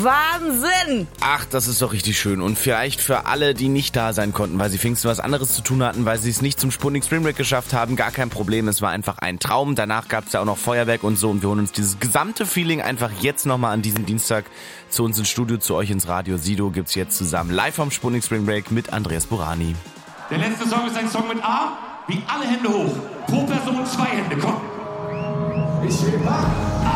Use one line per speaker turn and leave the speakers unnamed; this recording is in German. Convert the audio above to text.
Wahnsinn!
Ach, das ist doch richtig schön. Und vielleicht für alle, die nicht da sein konnten, weil sie Pfingsten was anderes zu tun hatten, weil sie es nicht zum Sputnik Spring Break geschafft haben, gar kein Problem. Es war einfach ein Traum. Danach gab es ja auch noch Feuerwerk und so. Und wir holen uns dieses gesamte Feeling einfach jetzt nochmal an diesem Dienstag zu uns ins Studio, zu euch ins Radio. Sido gibt's jetzt zusammen live vom Sputnik Spring Break mit Andreas Burani.
Der letzte Song ist ein Song mit A, wie alle Hände hoch. Pro Person 2 Hände, komm. Ich heb ab.